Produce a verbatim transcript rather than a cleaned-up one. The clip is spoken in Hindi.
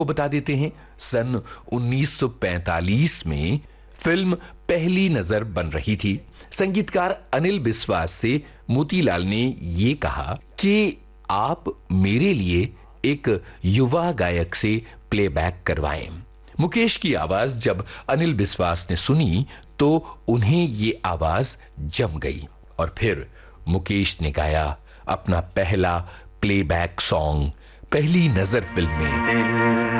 को बता देते हैं, सन उन्नीस सौ पैंतालीस में फिल्म पहली नजर बन रही थी। संगीतकार अनिल बिस्वास से मोतीलाल ने यह कहा कि आप मेरे लिए एक युवा गायक से प्लेबैक करवाएं। मुकेश की आवाज जब अनिल बिस्वास ने सुनी तो उन्हें ये आवाज जम गई और फिर मुकेश ने गाया अपना पहला प्लेबैक सॉन्ग पहली नजर फिल्म में।